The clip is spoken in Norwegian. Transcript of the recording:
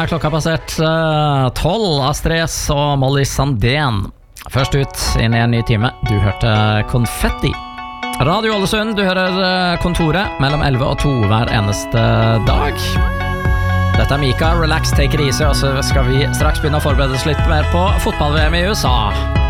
klokka passert 12. Astrid S og Molly Sandén. Først ut inn i en ny time. Du hørte Konfetti. Radio Ålesund, du hører Kontoret mellom 11 og 2 hver eneste dag. Dette Mika, relax, take it easy, og så skal vi straks begynne å forberede oss litt mer på fotball-VM i USA.